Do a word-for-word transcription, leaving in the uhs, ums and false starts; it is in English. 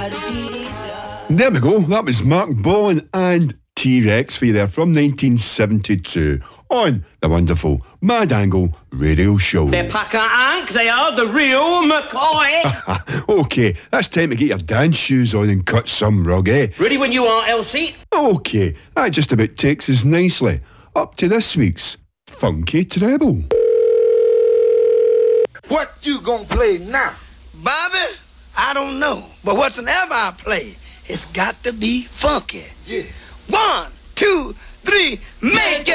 There we go. That was Mark Bolan and T-Rex for you there from nineteen seventy-two on the wonderful Mad Angle Radio Show. They're Packer Ank, they are the real McCoy. Okay, that's time to get your dance shoes on and cut some rug, eh? Ready when you are, Elsie. Okay, that just about takes us nicely up to this week's Funky Treble. What you gonna play now? Bobby, I don't know. But whatsoever I play, it's got to be funky. Yeah. One, two, three, make it!